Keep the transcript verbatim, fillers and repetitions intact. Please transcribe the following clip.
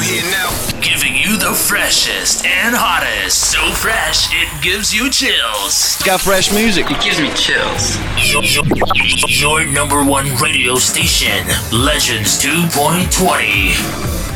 Yeah, now. Giving you the freshest and hottest. So fresh, it gives you chills. Got fresh music. It gives me chills. Your, your, your number one radio station, Legends two point twenty.